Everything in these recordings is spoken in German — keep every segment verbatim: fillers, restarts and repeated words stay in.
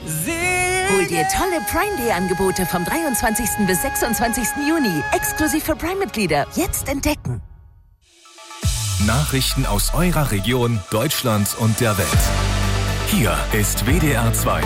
Hol dir tolle Prime Day Angebote vom dreiundzwanzigsten bis sechsundzwanzigsten Juni. Exklusiv für Prime-Mitglieder. Jetzt entdecken. Nachrichten aus eurer Region, Deutschland und der Welt. Hier ist W D R zwei.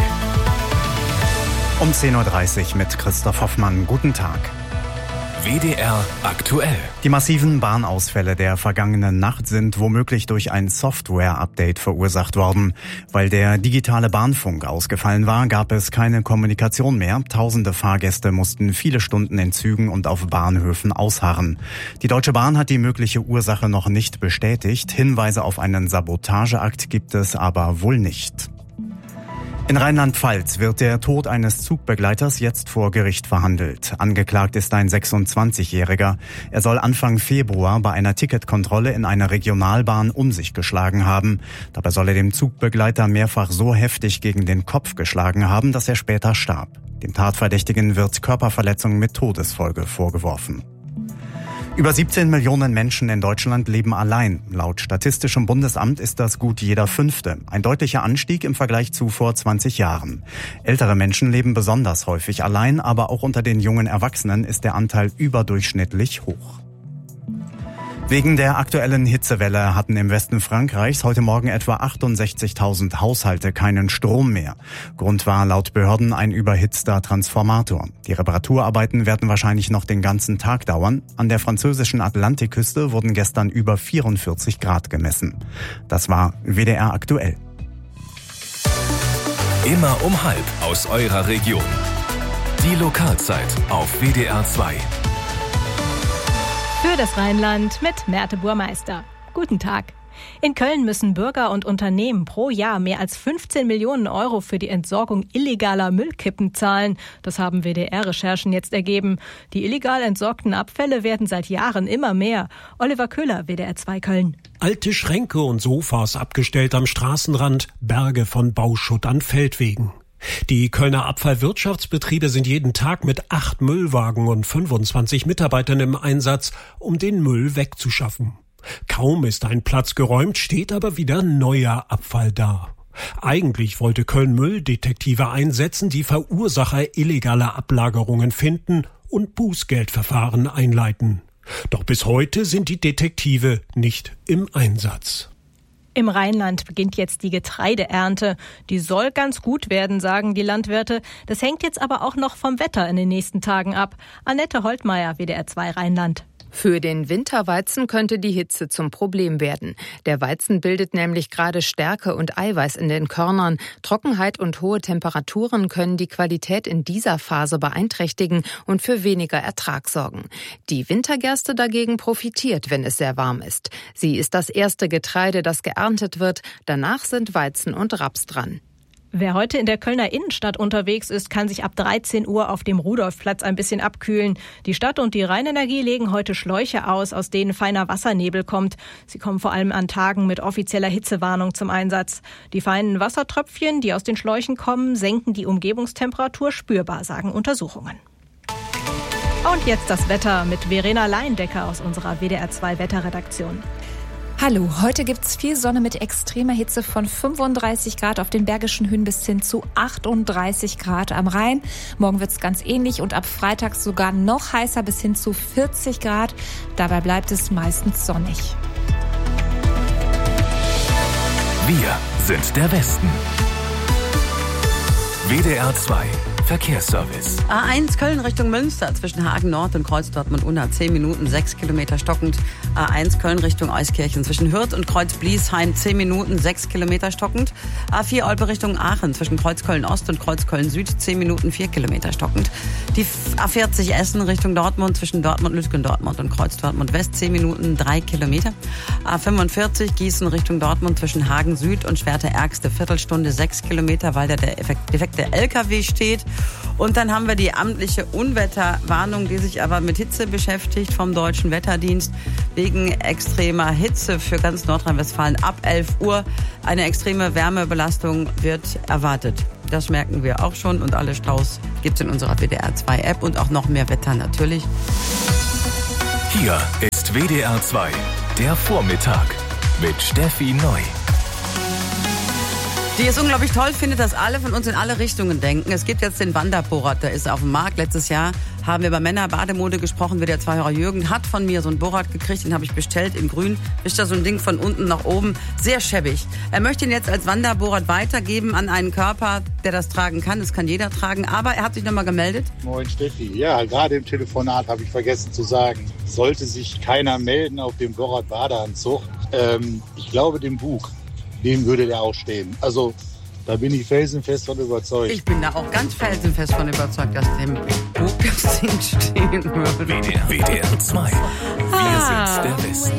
Um zehn Uhr dreißig mit Christoph Hoffmann. Guten Tag. W D R aktuell. Die massiven Bahnausfälle der vergangenen Nacht sind womöglich durch ein Software-Update verursacht worden. Weil der digitale Bahnfunk ausgefallen war, gab es keine Kommunikation mehr. Tausende Fahrgäste mussten viele Stunden in Zügen und auf Bahnhöfen ausharren. Die Deutsche Bahn hat die mögliche Ursache noch nicht bestätigt. Hinweise auf einen Sabotageakt gibt es aber wohl nicht. In Rheinland-Pfalz wird der Tod eines Zugbegleiters jetzt vor Gericht verhandelt. Angeklagt ist ein sechsundzwanzigjähriger. Er soll Anfang Februar bei einer Ticketkontrolle in einer Regionalbahn um sich geschlagen haben. Dabei soll er dem Zugbegleiter mehrfach so heftig gegen den Kopf geschlagen haben, dass er später starb. Dem Tatverdächtigen wird Körperverletzung mit Todesfolge vorgeworfen. Über siebzehn Millionen Menschen in Deutschland leben allein. Laut Statistischem Bundesamt ist das gut jeder Fünfte. Ein deutlicher Anstieg im Vergleich zu vor zwanzig Jahren. Ältere Menschen leben besonders häufig allein, aber auch unter den jungen Erwachsenen ist der Anteil überdurchschnittlich hoch. Wegen der aktuellen Hitzewelle hatten im Westen Frankreichs heute Morgen etwa achtundsechzigtausend Haushalte keinen Strom mehr. Grund war laut Behörden ein überhitzter Transformator. Die Reparaturarbeiten werden wahrscheinlich noch den ganzen Tag dauern. An der französischen Atlantikküste wurden gestern über vierundvierzig Grad gemessen. Das war W D R aktuell. Immer um halb aus eurer Region. Die Lokalzeit auf W D R zwei. Für das Rheinland mit Merte Burmeister. Guten Tag. In Köln müssen Bürger und Unternehmen pro Jahr mehr als fünfzehn Millionen Euro für die Entsorgung illegaler Müllkippen zahlen. Das haben W D R-Recherchen jetzt ergeben. Die illegal entsorgten Abfälle werden seit Jahren immer mehr. Oliver Köhler, W D R zwei Köln. Alte Schränke und Sofas abgestellt am Straßenrand, Berge von Bauschutt an Feldwegen. Die Kölner Abfallwirtschaftsbetriebe sind jeden Tag mit acht Müllwagen und fünfundzwanzig Mitarbeitern im Einsatz, um den Müll wegzuschaffen. Kaum ist ein Platz geräumt, steht aber wieder neuer Abfall da. Eigentlich wollte Köln Mülldetektive einsetzen, die Verursacher illegaler Ablagerungen finden und Bußgeldverfahren einleiten. Doch bis heute sind die Detektive nicht im Einsatz. Im Rheinland beginnt jetzt die Getreideernte. Die soll ganz gut werden, sagen die Landwirte. Das hängt jetzt aber auch noch vom Wetter in den nächsten Tagen ab. Annette Holtmeier, W D R zwei Rheinland. Für den Winterweizen könnte die Hitze zum Problem werden. Der Weizen bildet nämlich gerade Stärke und Eiweiß in den Körnern. Trockenheit und hohe Temperaturen können die Qualität in dieser Phase beeinträchtigen und für weniger Ertrag sorgen. Die Wintergerste dagegen profitiert, wenn es sehr warm ist. Sie ist das erste Getreide, das geerntet wird. Danach sind Weizen und Raps dran. Wer heute in der Kölner Innenstadt unterwegs ist, kann sich ab dreizehn Uhr auf dem Rudolfplatz ein bisschen abkühlen. Die Stadt und die Rheinenergie legen heute Schläuche aus, aus denen feiner Wassernebel kommt. Sie kommen vor allem an Tagen mit offizieller Hitzewarnung zum Einsatz. Die feinen Wassertröpfchen, die aus den Schläuchen kommen, senken die Umgebungstemperatur spürbar, sagen Untersuchungen. Und jetzt das Wetter mit Verena Leindecker aus unserer W D R zwei Wetterredaktion. Hallo, heute gibt's viel Sonne mit extremer Hitze von fünfunddreißig Grad auf den Bergischen Höhen bis hin zu achtunddreißig Grad am Rhein. Morgen wird's ganz ähnlich und ab Freitag sogar noch heißer bis hin zu vierzig Grad. Dabei bleibt es meistens sonnig. Wir sind der Westen. W D R zwei Verkehrsservice. A eins Köln Richtung Münster zwischen Hagen Nord und Kreuz Dortmund-Unna zehn Minuten, sechs Kilometer stockend. A eins Köln Richtung Euskirchen zwischen Hürth und Kreuz Bliesheim zehn Minuten, sechs Kilometer stockend. A vier Olpe Richtung Aachen zwischen Kreuz Köln Ost und Kreuz Köln Süd zehn Minuten, vier Kilometer stockend. Die A vierzig Essen Richtung Dortmund zwischen Dortmund Lütgen Dortmund und Kreuz Dortmund West zehn Minuten, drei Kilometer. A fünfundvierzig Gießen Richtung Dortmund zwischen Hagen Süd und Schwerte Ärgste Viertelstunde, sechs Kilometer, weil da der defekte L K W steht. Und dann haben wir die amtliche Unwetterwarnung, die sich aber mit Hitze beschäftigt vom Deutschen Wetterdienst. Wegen extremer Hitze für ganz Nordrhein-Westfalen ab elf Uhr. Eine extreme Wärmebelastung wird erwartet. Das merken wir auch schon und alle Staus gibt es in unserer W D R zwei App und auch noch mehr Wetter natürlich. Hier ist W D R zwei, der Vormittag mit Steffi Neu. Die es unglaublich toll findet, dass alle von uns in alle Richtungen denken. Es gibt jetzt den Wanderbohrrad, der ist auf dem Markt. Letztes Jahr haben wir über Männer-Bademode gesprochen. Wie der Zweihörer Jürgen hat von mir so ein Bohrrad gekriegt, den habe ich bestellt in grün. Ist da so ein Ding von unten nach oben, sehr schäbig. Er möchte ihn jetzt als Wanderbohrrad weitergeben an einen Körper, der das tragen kann. Das kann jeder tragen, aber er hat sich nochmal gemeldet. Moin Steffi, ja, gerade im Telefonat habe ich vergessen zu sagen, sollte sich keiner melden auf dem Bohrrad-Badeanzug. Ähm, ich glaube, dem Bug, dem würde der auch stehen. Also da bin ich felsenfest von überzeugt. Ich bin da auch ganz felsenfest von überzeugt, dass dem Bug das Ding stehen würde. W D R zwei. Wir Ah. sind der Westen.